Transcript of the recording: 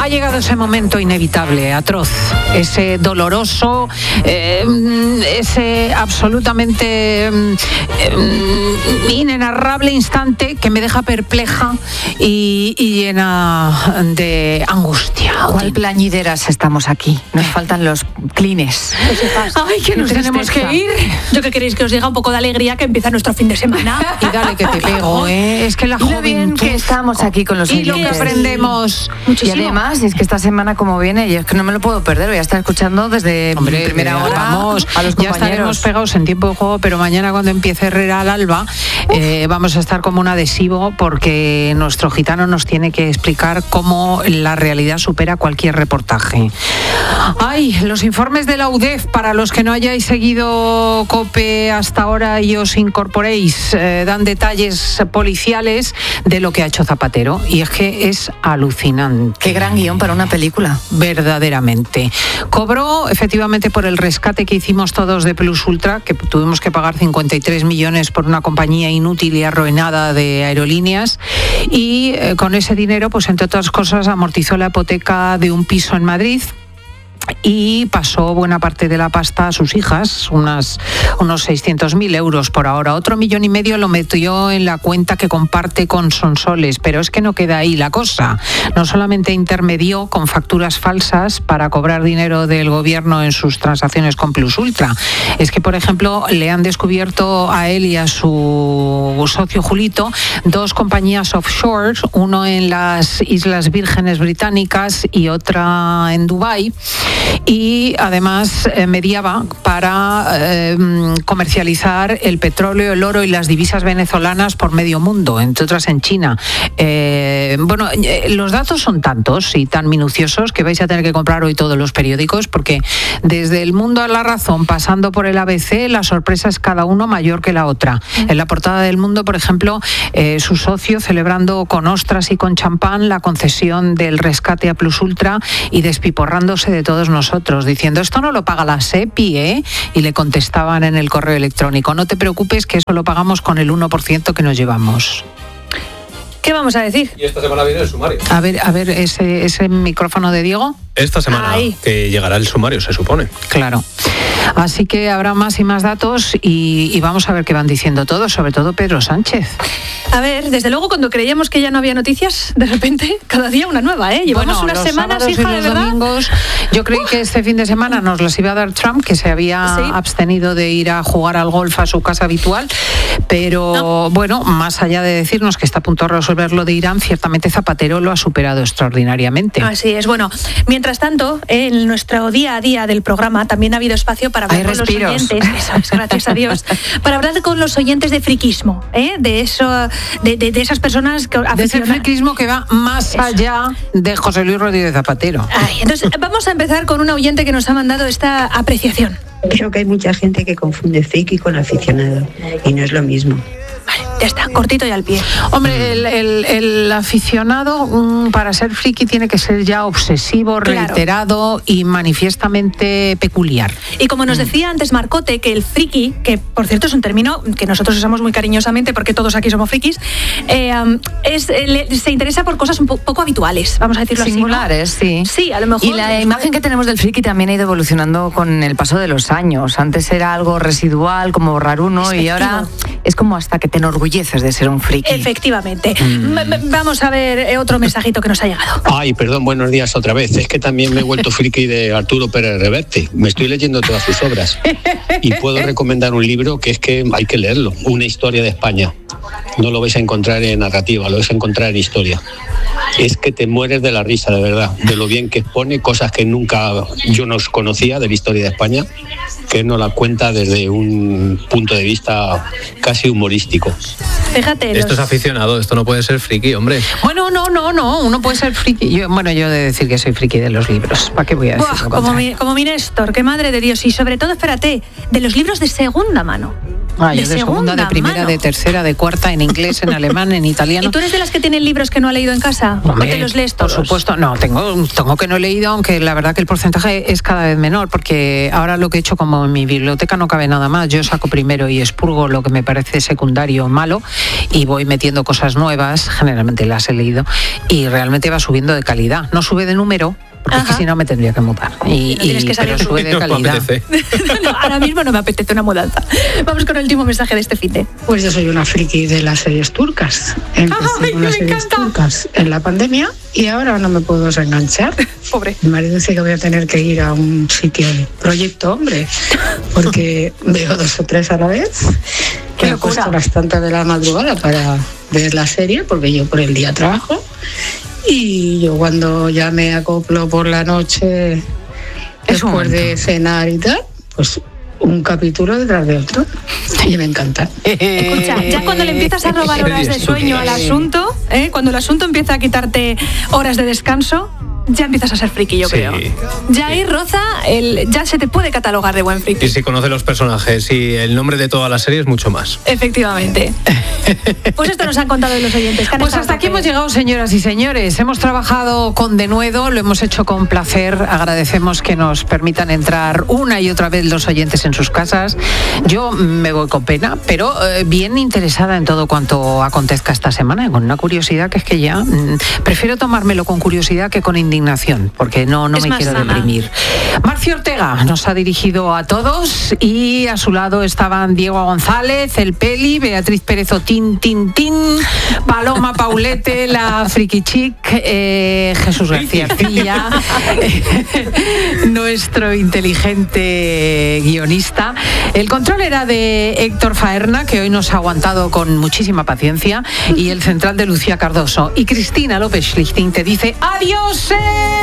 Ha llegado ese momento inevitable, atroz, ese doloroso, ese absolutamente inenarrable instante que me deja perpleja y llena de angustia. ¿Cuál plañideras estamos aquí? Nos faltan los clines. Ay, que nos tenemos que ir. ¿Yo qué queréis? Que os diga un poco de alegría que empieza nuestro fin de semana. Y dale que te pego, ¿eh? Es que la juventud... bien que estamos aquí con los y lo que aprendemos muchísimo. Y además, es que esta semana como viene, y es que no me lo puedo perder, voy a estar escuchando desde primera hora vamos, a los compañeros. Ya estaremos pegados en tiempo de juego, pero mañana cuando empiece Herrera al alba, vamos a estar como un adhesivo porque nuestro gitano nos tiene que explicar cómo la realidad supera cualquier reportaje. Ay, los informes de la UDEF, para los que no hayáis seguido COPE hasta ahora y os incorporéis, dan detalles policiales de lo que ha hecho Zapatero, y es que es alucinante. Qué gran guión para una película. Verdaderamente. Cobró efectivamente por el rescate que hicimos todos de Plus Ultra, que tuvimos que pagar 53 millones por una compañía inútil y arruinada de aerolíneas, y con ese dinero, pues entre otras cosas, amortizó la hipoteca de un piso en Madrid y pasó buena parte de la pasta a sus hijas, unos 600.000 euros por ahora. Otro 1,5 millones lo metió en la cuenta que comparte con Sonsoles, pero es que no queda ahí la cosa. No solamente intermedió con facturas falsas para cobrar dinero del gobierno en sus transacciones con Plus Ultra, es que, por ejemplo, le han descubierto a él y a su socio Julito 2 compañías offshore, uno en las Islas Vírgenes Británicas y otra en Dubái, y además mediaba para comercializar el petróleo, el oro y las divisas venezolanas por medio mundo, entre otras en China. Los datos son tantos y tan minuciosos que vais a tener que comprar hoy todos los periódicos, porque desde El Mundo a La Razón, pasando por el ABC, la sorpresa es cada uno mayor que la otra. En la portada del Mundo, por ejemplo, su socio celebrando con ostras y con champán la concesión del rescate a Plus Ultra y despiporrándose de todos nosotros, diciendo: esto no lo paga la SEPI, ¿eh? Y le contestaban en el correo electrónico: no te preocupes, que eso lo pagamos con el 1% que nos llevamos. ¿Qué vamos a decir? Y esta semana viene el sumario. A ver, ese micrófono de Diego. Esta semana que llegará el sumario, se supone. Claro. Así que habrá más y más datos y vamos a ver qué van diciendo todos, sobre todo Pedro Sánchez. A ver, desde luego, cuando creíamos que ya no había noticias, de repente, cada día una nueva, ¿eh? Llevamos unas semanas, hija, de verdad. Domingos, yo creí que este fin de semana nos las iba a dar Trump, que se había abstenido de ir a jugar al golf a su casa habitual, pero bueno, más allá de decirnos que está a punto de resolver lo de Irán, ciertamente Zapatero lo ha superado extraordinariamente. Así es. Bueno, mientras tanto, en nuestro día a día del programa también ha habido espacio para hablar con los oyentes, eso es, gracias a Dios, para hablar con los oyentes de friquismo, de eso, de esas personas que de ese friquismo que va más allá de José Luis Rodríguez Zapatero. Entonces, vamos a empezar con un oyente que nos ha mandado esta apreciación. Creo que hay mucha gente que confunde friki con aficionado y no es lo mismo. Vale, ya está, cortito y al pie. Hombre, el aficionado para ser friki tiene que ser ya obsesivo, reiterado y manifiestamente peculiar. Y como nos decía antes Marcote, que el friki, que por cierto es un término que nosotros usamos muy cariñosamente porque todos aquí somos frikis, se interesa por cosas un poco habituales, vamos a decirlo singulares, así, ¿no? Sí, a lo mejor. Y la imagen que tenemos del friki también ha ido evolucionando con el paso de los años. Antes era algo residual, como raruno, y ahora es como hasta que te enorgulleces de ser un friki. Efectivamente. Vamos a ver otro mensajito que nos ha llegado. Ay, perdón, buenos días otra vez. Es que también me he vuelto friki de Arturo Pérez Reverte. Me estoy leyendo todas sus obras. Y puedo recomendar un libro que es que hay que leerlo. Una historia de España. No lo vais a encontrar en narrativa, lo vais a encontrar en historia. Es que te mueres de la risa, de verdad, de lo bien que expone cosas que nunca yo no conocía de la historia de España, que él nos la cuenta desde un punto de vista casi humorístico. Fíjate. Esto es aficionado, esto no puede ser friki, hombre. Bueno, no, uno puede ser friki. Yo he de decir que soy friki de los libros. ¿Para qué voy a decir? Como mi Néstor, qué madre de Dios. Y sobre todo, espérate, de los libros de segunda mano. Yo de segunda, de primera, mano. De tercera, de cuarta, en inglés, en alemán, en italiano. ¿Y tú eres de las que tienen libros que no ha leído en casa? Hombre, ¿O te los lees todos? Por supuesto, no, tengo que no he leído, aunque la verdad que el porcentaje es cada vez menor, porque ahora lo que he hecho, como en mi biblioteca no cabe nada más, yo saco primero y expurgo lo que me parece secundario o malo y voy metiendo cosas nuevas, generalmente las he leído, y realmente va subiendo de calidad. No sube de número, porque es que si no me tendría que mudar. Pero sube de calidad. No, ahora mismo no me apetece una mudanza. Vamos con el último mensaje de este finde. Pues yo soy una friki de las series turcas. Empecé con las series turcas en la pandemia y ahora no me puedo desenganchar. Pobre. Mi marido dice que voy a tener que ir a un sitio de Proyecto Hombre, porque veo 2 o 3 a la vez. Que me ha puesto bastante de la madrugada para ver la serie, porque yo por el día trabajo. Y yo cuando ya me acoplo por la noche, después de cenar y tal, pues un capítulo detrás de otro. Y me encanta. Escucha, ya cuando le empiezas a robar horas de sueño al asunto, cuando el asunto empieza a quitarte horas de descanso, ya empiezas a ser friki, yo creo. Ya ahí roza, ya se te puede catalogar de buen friki. Y si conoce los personajes y el nombre de toda la serie es mucho más. Efectivamente. Pues esto nos han contado los oyentes. Pues hasta aquí hemos llegado, señoras y señores. Hemos trabajado con denuedo, lo hemos hecho con placer. Agradecemos que nos permitan entrar una y otra vez los oyentes en sus casas. Yo me voy con pena, pero bien interesada en todo cuanto acontezca esta semana, con una curiosidad que es que ya prefiero tomármelo con curiosidad que con indignación, porque no me quiero deprimir. Marcio Ortega nos ha dirigido a todos y a su lado estaban Diego González, el Peli, Beatriz Pérez Otín, Paloma Paulete, la Friki Chic, Jesús García Arcilla, nuestro inteligente guionista. El control era de Héctor Faerna, que hoy nos ha aguantado con muchísima paciencia, y el central de Lucía Cardoso. Y Cristina López Schlichting te dice ¡adiós!